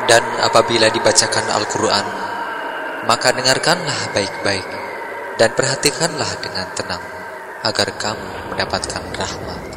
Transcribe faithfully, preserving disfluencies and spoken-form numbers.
Dan apabila dibacakan Al-Quran, maka dengarkanlah baik-baik dan perhatikanlah dengan tenang, agar kamu mendapatkan rahmat.